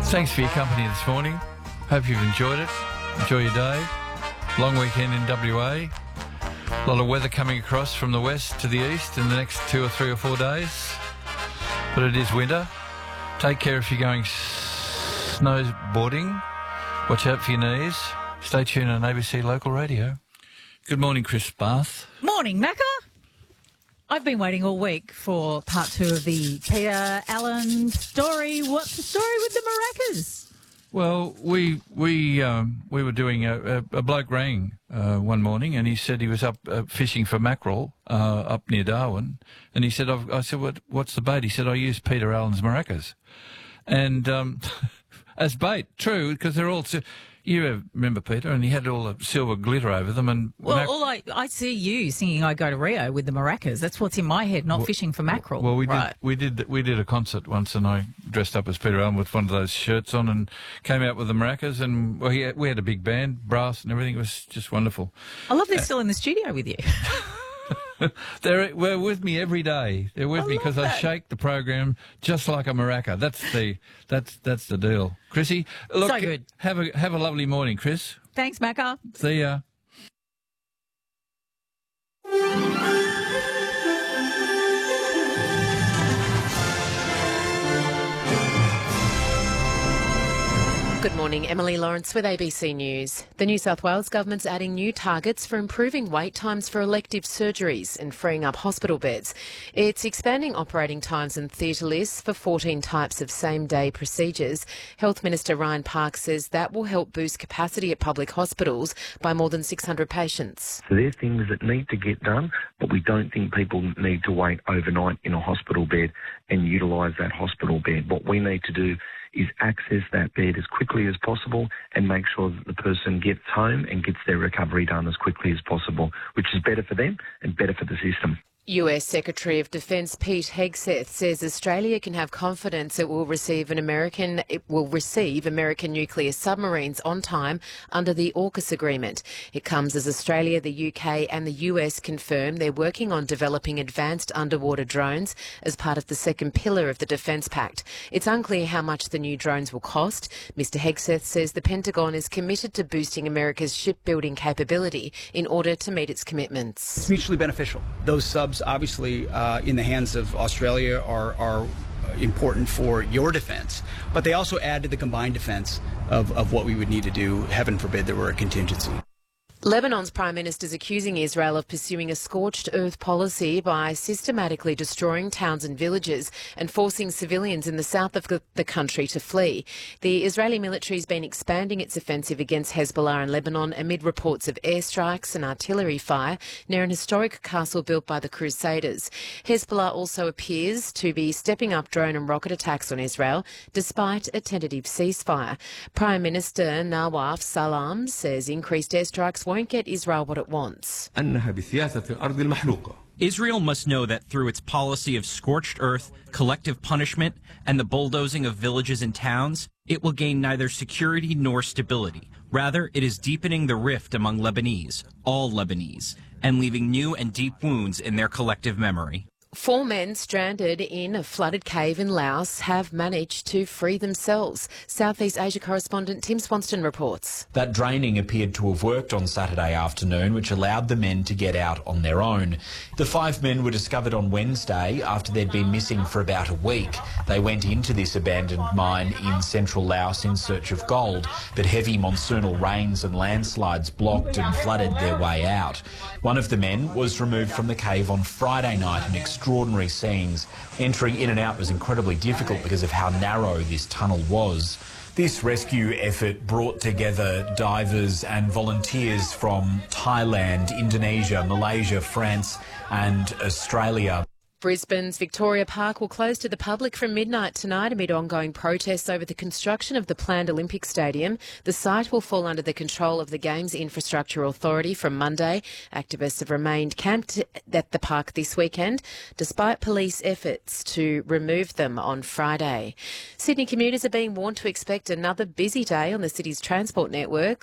Thanks for your company this morning. Hope you've enjoyed it. Enjoy your day. Long weekend in WA. A lot of weather coming across from the west to the east in the next 2 or 3 or 4 days. But it is winter. Take care if you're going snowboarding. Watch out for your knees. Stay tuned on ABC Local Radio. Good morning, Chris Bath. Morning, Macca. I've been waiting all week for part 2 of the Peter Allen story. What's the story with the maracas? Well, we were doing a bloke rang one morning, and he said he was up fishing for mackerel up near Darwin, and he said, I said, what's the bait? He said, I use Peter Allen's maracas, and as bait, true, because they're all. You remember Peter, and he had all the silver glitter over them. And well, I see you singing "I Go to Rio" with the maracas. That's what's in my head, not fishing for mackerel. Well, right. we did a concert once, and I dressed up as Peter Allen with one of those shirts on, and came out with the maracas. And we had a big band, brass, and everything. It was just wonderful. I love they're still in the studio with you. They're with me every day. They're with me because I shake the program just like a maraca. That's the deal. Chrissy, look, so good. Have a lovely morning, Chris. Thanks, Macca. See ya. Good morning, Emily Lawrence with ABC News. The New South Wales government's adding new targets for improving wait times for elective surgeries and freeing up hospital beds. It's expanding operating times and theatre lists for 14 types of same-day procedures. Health Minister Ryan Park says that will help boost capacity at public hospitals by more than 600 patients. So they're things that need to get done, but we don't think people need to wait overnight in a hospital bed and utilise that hospital bed. What we need to do is access that bed as quickly as possible and make sure that the person gets home and gets their recovery done as quickly as possible, which is better for them and better for the system. US Secretary of Defence Pete Hegseth says Australia can have confidence it will receive American nuclear submarines on time under the AUKUS agreement. It comes as Australia, the UK and the US confirm they're working on developing advanced underwater drones as part of the second pillar of the Defence Pact. It's unclear how much the new drones will cost. Mr Hegseth says the Pentagon is committed to boosting America's shipbuilding capability in order to meet its commitments. It's mutually beneficial. Those subs obviously in the hands of Australia are important for your defence, but they also add to the combined defence of what we would need to do, heaven forbid there were a contingency. Lebanon's Prime Minister is accusing Israel of pursuing a scorched earth policy by systematically destroying towns and villages and forcing civilians in the south of the country to flee. The Israeli military has been expanding its offensive against Hezbollah in Lebanon amid reports of airstrikes and artillery fire near an historic castle built by the Crusaders. Hezbollah also appears to be stepping up drone and rocket attacks on Israel despite a tentative ceasefire. Prime Minister Nawaf Salam says increased airstrikes won't get Israel what it wants. Israel must know that through its policy of scorched earth, collective punishment, and the bulldozing of villages and towns, it will gain neither security nor stability. Rather, it is deepening the rift among Lebanese, all Lebanese, and leaving new and deep wounds in their collective memory. 4 men stranded in a flooded cave in Laos have managed to free themselves. Southeast Asia correspondent Tim Swanston reports. That draining appeared to have worked on Saturday afternoon, which allowed the men to get out on their own. The 5 men were discovered on Wednesday after they'd been missing for about a week. They went into this abandoned mine in central Laos in search of gold, but heavy monsoonal rains and landslides blocked and flooded their way out. One of the men was removed from the cave on Friday night in extraordinary scenes. Entering in and out was incredibly difficult because of how narrow this tunnel was. This rescue effort brought together divers and volunteers from Thailand, Indonesia, Malaysia, France and Australia. Brisbane's Victoria Park will close to the public from midnight tonight amid ongoing protests over the construction of the planned Olympic Stadium. The site will fall under the control of the Games Infrastructure Authority from Monday. Activists have remained camped at the park this weekend, despite police efforts to remove them on Friday. Sydney commuters are being warned to expect another busy day on the city's transport network.